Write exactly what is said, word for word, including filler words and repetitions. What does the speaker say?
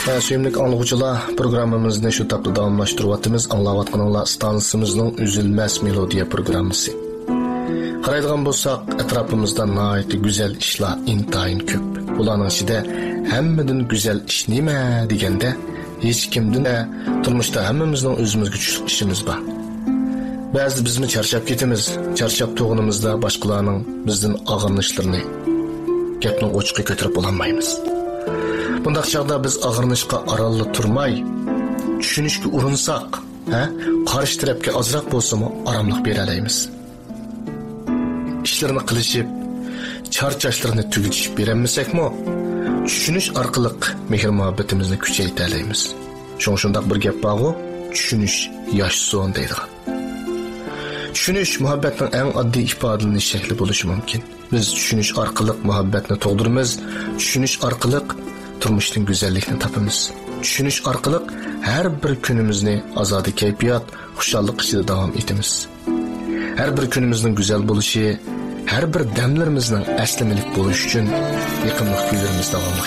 Suyumlik anlıqçılar programımızını şu tapda davamlaştırıvatımız anlavatqanınla stansımızın üzülmez melodiya programısı. Qaraydigan bolsaq, etrafımızda naiti güzel işler intayın köp. Bularning içinde hemmedən güzel iş nima degende hiç kimden de turmuşda hemmemizning özümüzge küçük işimiz var. Ba'zi bizmi charchab ketimiz, charchab to'g'inimizda boshqalarning bizdan og'irnishlarini gapning o'chiqqa ko'tarib olmaymiz. Bundaq chaqda biz og'irnishqa oralli turmay, tushunishga urinsak, ha, qarshi tarafga ozroq bo'lsa-mu oromlik bera olamiz. İşlerini qilishib, charchashlarni tugatishib beramisak-mu, tushunish orqali mehr-muhabbatimizni kuchaytira olamiz. Shuning shundaq bir gap bor-ku, tushunish yoshson deydigan. Tushunish muhabbatning eng oddiy ifodalanish shakli bo'lishi mumkin. Biz tushunish orqali muhabbatni to'ldiramiz, tushunish orqali turmushning go'zallikni topamiz. Tushunish orqali har bir kunimizni azodi kayfiyat, xushallik ichida davom etamiz. Her bir günümüzün güzel buluşu, her bir demlerimizin eslemlik buluş için yakınlık güllerimiz devamlı